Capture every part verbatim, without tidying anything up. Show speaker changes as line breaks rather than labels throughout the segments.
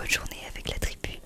bonne journée avec la tribu.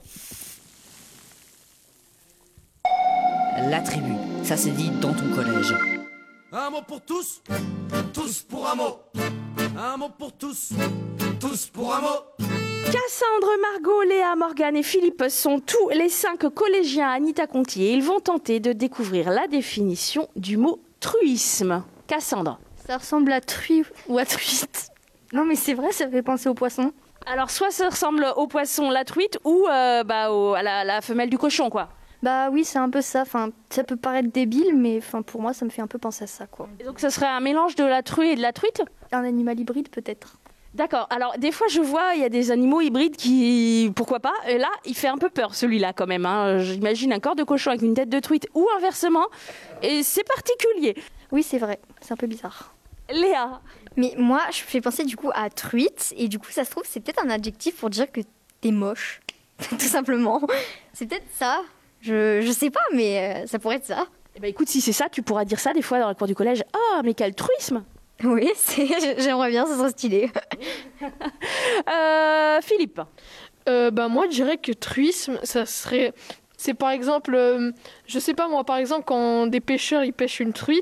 La tribu, ça s'est dit dans ton collège.
Un mot pour tous, tous pour un mot. Un mot pour tous, tous pour un mot.
Cassandre, Margot, Léa, Morgane et Philippe sont tous les cinq collégiens à Anita Conti et ils vont tenter de découvrir la définition du mot truisme. Cassandre.
Ça ressemble à truie ou à truite. Non mais c'est vrai, ça fait penser au poisson.
Alors soit ça ressemble au poisson, la truite, ou euh, bah, au, à la, la femelle du cochon, quoi.
Bah oui, c'est un peu ça. Enfin, ça peut paraître débile, mais enfin, pour moi, ça me fait un peu penser à ça, quoi.
Et donc ça serait un mélange de la truie et de la truite ?
Un animal hybride, peut-être.
D'accord. Alors des fois, je vois, il y a des animaux hybrides qui, pourquoi pas. Et là, il fait un peu peur, celui-là, quand même. Hein. J'imagine un corps de cochon avec une tête de truite, ou inversement. Et c'est particulier.
Oui, c'est vrai. C'est un peu bizarre.
Léa.
Mais moi, je fais penser du coup à truite, et du coup, ça se trouve, c'est peut-être un adjectif pour dire que t'es moche, tout simplement. C'est peut-être ça. Je, je sais pas, mais euh, ça pourrait être ça.
Eh ben écoute, si c'est ça, tu pourras dire ça des fois dans la cour du collège. Ah, mais quel truisme.
Oui, c'est, j'aimerais bien, ça serait stylé.
euh, Philippe.
Euh, bah moi, je dirais que truisme, ça serait... C'est par exemple, euh, je sais pas moi, par exemple, quand des pêcheurs, ils pêchent une truite,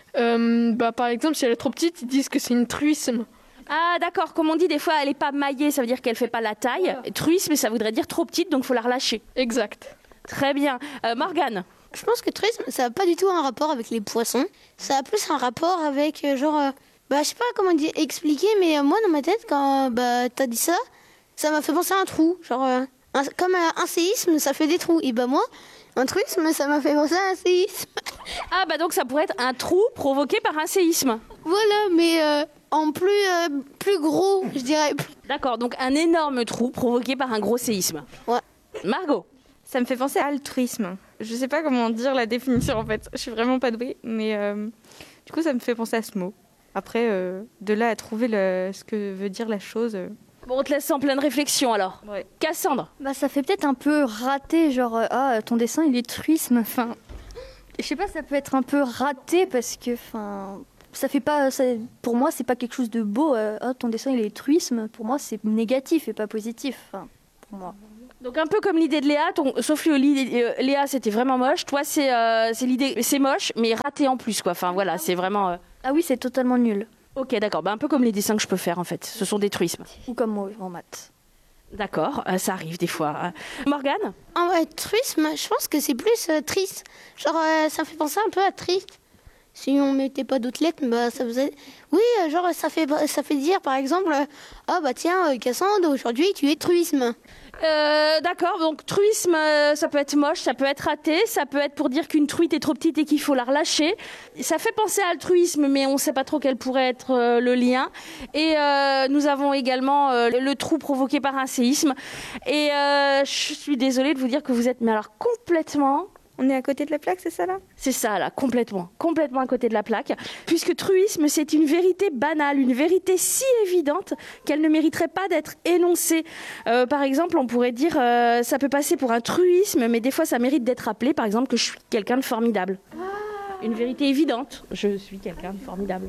euh, bah par exemple, si elle est trop petite, ils disent que c'est une truisme.
Ah d'accord, comme on dit des fois, elle est pas maillée, ça veut dire qu'elle fait pas la taille. Voilà. Truisme, ça voudrait dire trop petite, donc faut la relâcher.
Exact.
Très bien. Euh, Morgane.
Je pense que truisme, ça n'a pas du tout un rapport avec les poissons. Ça a plus un rapport avec, euh, genre, euh, bah, je sais pas comment dire, expliquer, mais euh, moi, dans ma tête, quand euh, bah, t'as dit ça, ça m'a fait penser à un trou. Genre, euh, un, comme euh, un séisme, ça fait des trous. Et bah, moi, un truisme, ça m'a fait penser à un séisme.
Ah, bah donc ça pourrait être un trou provoqué par un séisme.
Voilà, mais euh, en plus, euh, plus gros, je dirais.
D'accord, donc un énorme trou provoqué par un gros séisme.
Ouais.
Margot.
Ça me fait penser à altruisme. Je sais pas comment dire la définition en fait. Je suis vraiment pas douée, mais euh, du coup ça me fait penser à ce mot. Après, euh, de là à trouver le, ce que veut dire la chose. Euh...
Bon, on te laisse en pleine réflexion alors.
Ouais.
Cassandre.
Bah ça fait peut-être un peu raté, genre euh, ah ton dessin il est truisme. Enfin, je sais pas, ça peut être un peu raté parce que enfin. Ça fait pas, ça, pour moi, c'est pas quelque chose de beau. Euh, ah, ton dessin, il est truisme. Pour moi, c'est négatif et pas positif. Enfin, pour moi.
Donc un peu comme l'idée de Léa, ton, sauf que l'idée, euh, Léa c'était vraiment moche. Toi c'est euh, c'est l'idée, c'est moche mais raté en plus quoi. Enfin voilà, c'est vraiment. Euh...
Ah oui, c'est totalement nul.
Ok d'accord, bah, un peu comme les dessins que je peux faire en fait. Ce sont des truismes.
Ou comme moi en maths.
D'accord, euh, ça arrive des fois. Euh, Morgane.
En vrai, truisme, je pense que c'est plus euh, triste. Genre euh, ça me fait penser un peu à triste. Si on mettait pas d'autres lettres, bah ça faisait. Oui, euh, genre ça fait ça fait dire par exemple, ah euh, oh, bah tiens, euh, Cassandre, aujourd'hui tu es truisme.
Euh, d'accord, donc truisme, euh, ça peut être moche, ça peut être raté, ça peut être pour dire qu'une truite est trop petite et qu'il faut la relâcher. Ça fait penser à altruisme, mais on ne sait pas trop quel pourrait être euh, le lien. Et euh, nous avons également euh, le trou provoqué par un séisme. Et euh, je suis désolée de vous dire que vous êtes, mais alors complètement...
On est à côté de la plaque, c'est ça là ?
C'est ça là, complètement, complètement à côté de la plaque. Puisque truisme, c'est une vérité banale, une vérité si évidente qu'elle ne mériterait pas d'être énoncée. Euh, par exemple, on pourrait dire, euh, ça peut passer pour un truisme, mais des fois ça mérite d'être rappelé, par exemple, que je suis quelqu'un de formidable. Ah. Une vérité évidente, je suis quelqu'un de formidable.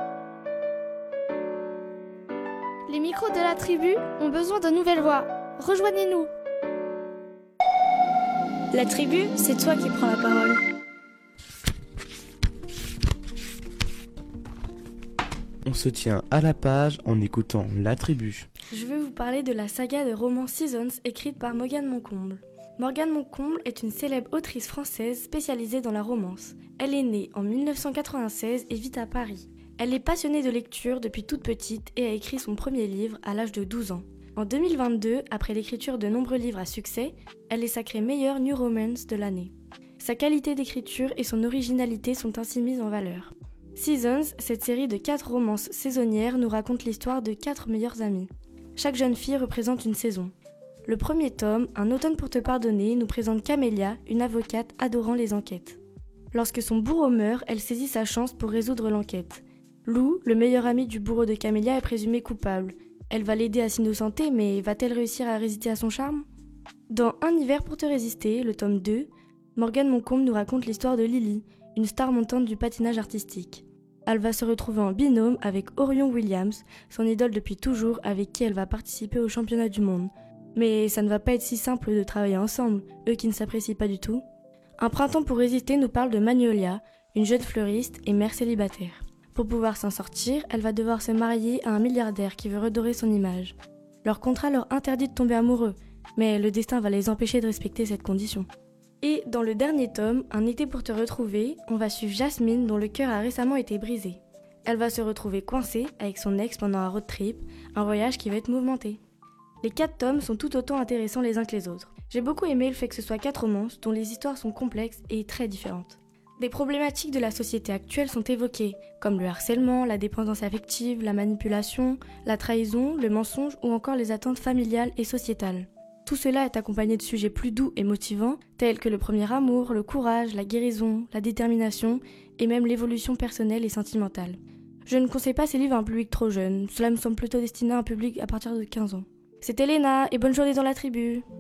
Les micros de la tribu ont besoin de nouvelles voix. Rejoignez-nous.
La tribu, c'est toi qui prends la parole.
On se tient à la page en écoutant La Tribu.
Je vais vous parler de la saga de romans Seasons écrite par Morgane Moncomble. Morgane Moncomble est une célèbre autrice française spécialisée dans la romance. Elle est née en dix-neuf cent quatre-vingt-seize et vit à Paris. Elle est passionnée de lecture depuis toute petite et a écrit son premier livre à l'âge de douze ans. En deux mille vingt-deux, après l'écriture de nombreux livres à succès, elle est sacrée meilleure New Romance de l'année. Sa qualité d'écriture et son originalité sont ainsi mises en valeur. Seasons, cette série de quatre romances saisonnières, nous raconte l'histoire de quatre meilleures amies. Chaque jeune fille représente une saison. Le premier tome, Un automne pour te pardonner, nous présente Camélia, une avocate adorant les enquêtes. Lorsque son bourreau meurt, elle saisit sa chance pour résoudre l'enquête. Lou, le meilleur ami du bourreau de Camélia, est présumé coupable. Elle va l'aider à s'innocenter, mais va-t-elle réussir à résister à son charme ? Dans Un hiver pour te résister, le tome deux, Morgane Moncomble nous raconte l'histoire de Lily, une star montante du patinage artistique. Elle va se retrouver en binôme avec Orion Williams, son idole depuis toujours avec qui elle va participer au championnat du monde. Mais ça ne va pas être si simple de travailler ensemble, eux qui ne s'apprécient pas du tout. Un printemps pour résister nous parle de Magnolia, une jeune fleuriste et mère célibataire. Pour pouvoir s'en sortir, elle va devoir se marier à un milliardaire qui veut redorer son image. Leur contrat leur interdit de tomber amoureux, mais le destin va les empêcher de respecter cette condition. Et dans le dernier tome, Un été pour te retrouver, on va suivre Jasmine dont le cœur a récemment été brisé. Elle va se retrouver coincée avec son ex pendant un road trip, un voyage qui va être mouvementé. Les quatre tomes sont tout autant intéressants les uns que les autres. J'ai beaucoup aimé le fait que ce soit quatre romances dont les histoires sont complexes et très différentes. Des problématiques de la société actuelle sont évoquées, comme le harcèlement, la dépendance affective, la manipulation, la trahison, le mensonge ou encore les attentes familiales et sociétales. Tout cela est accompagné de sujets plus doux et motivants, tels que le premier amour, le courage, la guérison, la détermination et même l'évolution personnelle et sentimentale. Je ne conseille pas ces livres à un public trop jeune, cela me semble plutôt destiné à un public à partir de quinze ans. C'était Léna et bonne journée dans la tribu.